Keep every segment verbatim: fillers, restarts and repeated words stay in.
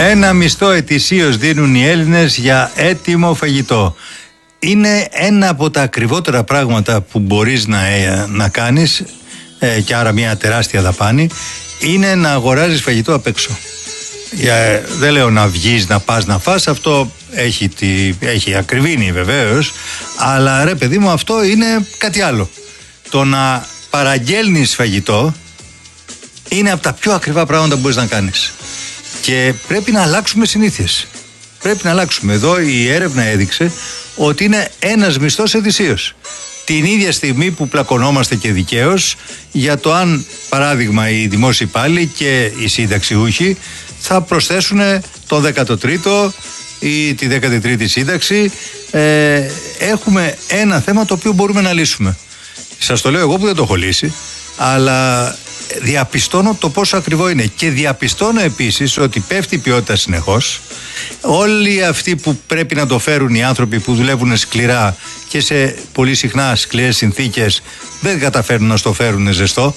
Ένα μισθό ετησίως δίνουν οι Έλληνες για έτοιμο φαγητό. Είναι ένα από τα ακριβότερα πράγματα που μπορείς να, ε, να κάνεις ε, και άρα μια τεράστια δαπάνη είναι να αγοράζεις φαγητό απ' έξω. Για, δεν λέω να βγεις, να πας να φας, αυτό έχει, τη, έχει ακριβήνει βεβαίως, αλλά ρε παιδί μου, αυτό είναι κάτι άλλο. Το να παραγγέλνεις φαγητό είναι από τα πιο ακριβά πράγματα που μπορείς να κάνεις. Και πρέπει να αλλάξουμε συνήθειες. Πρέπει να αλλάξουμε. Εδώ η έρευνα έδειξε ότι είναι ένας μισθός ετησίως. Την ίδια στιγμή που πλακωνόμαστε και δικαίως για το αν, παράδειγμα, οι δημόσιοι υπάλληλοι και οι συνταξιούχοι θα προσθέσουν το δέκατο τρίτο ή τη δέκατη τρίτη σύνταξη. Ε, έχουμε ένα θέμα το οποίο μπορούμε να λύσουμε. Σας το λέω εγώ που δεν το έχω λύσει, αλλά διαπιστώνω το πόσο ακριβό είναι και διαπιστώνω επίσης ότι πέφτει η ποιότητα συνεχώς. Όλοι αυτοί που πρέπει να το φέρουν, οι άνθρωποι που δουλεύουν σκληρά και σε πολύ συχνά σκληρές συνθήκες, δεν καταφέρνουν να στο φέρουν ζεστό,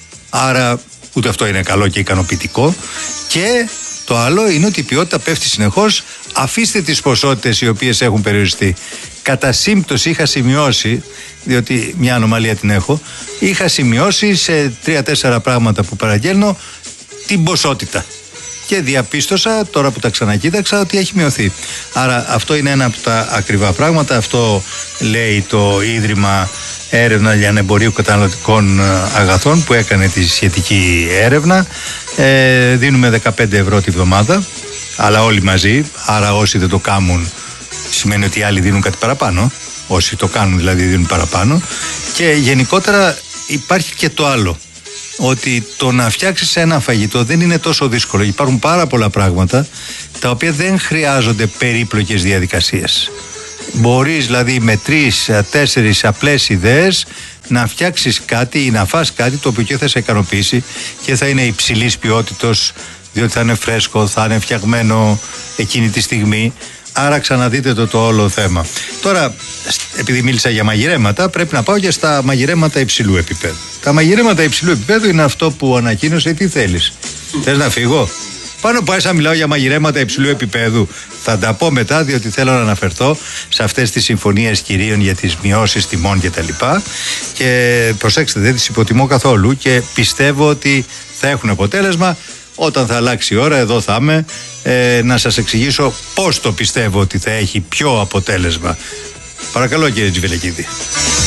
άρα ούτε αυτό είναι καλό και ικανοποιητικό. Και το άλλο είναι ότι η ποιότητα πέφτει συνεχώς. Αφήστε τις ποσότητες οι οποίες έχουν περιοριστεί. Κατά σύμπτωση είχα σημειώσει, διότι μια ανομαλία την έχω, είχα σημειώσει σε τρία-τέσσερα πράγματα που παραγγέλνω την ποσότητα. Και διαπίστωσα, τώρα που τα ξανακοίταξα, ότι έχει μειωθεί. Άρα αυτό είναι ένα από τα ακριβά πράγματα. Αυτό λέει το Ίδρυμα Έρευνα Λιανεμπορίου Καταναλωτικών Αγαθών που έκανε τη σχετική έρευνα. Ε, δίνουμε δεκαπέντε ευρώ τη βδομάδα, αλλά όλοι μαζί. Άρα όσοι δεν το κάνουν σημαίνει ότι οι άλλοι δίνουν κάτι παραπάνω. Όσοι το κάνουν δηλαδή δίνουν παραπάνω. Και γενικότερα υπάρχει και το άλλο, ότι το να φτιάξεις ένα φαγητό δεν είναι τόσο δύσκολο. Υπάρχουν πάρα πολλά πράγματα τα οποία δεν χρειάζονται περίπλοκες διαδικασίες. Μπορείς δηλαδή με τρεις, τέσσερις απλές ιδέες να φτιάξεις κάτι ή να φας κάτι το οποίο και θα σε ικανοποιήσει και θα είναι υψηλής ποιότητος, διότι θα είναι φρέσκο, θα είναι φτιαγμένο εκείνη τη στιγμή. Άρα ξαναδείτε το το όλο θέμα. Τώρα, επειδή μίλησα για μαγειρέματα, πρέπει να πάω και στα μαγειρέματα υψηλού επίπεδου. Τα μαγειρέματα υψηλού επίπεδου είναι αυτό που ανακοίνωσε. Τι θέλεις, θες να φύγω? Πάνω που άρχισα να μιλάω για μαγειρέματα υψηλού επίπεδου, θα τα πω μετά, διότι θέλω να αναφερθώ σε αυτές τις συμφωνίες κυρίων για τις μειώσεις τιμών κτλ. Και, και προσέξτε, δεν τις υποτιμώ καθόλου και πιστεύω ότι θα έχουν αποτέλεσμα. Όταν θα αλλάξει η ώρα, εδώ θα είμαι ε, να σας εξηγήσω πώς το πιστεύω ότι θα έχει πιο αποτέλεσμα. Παρακαλώ, κύριε Τζιβελεκίδη.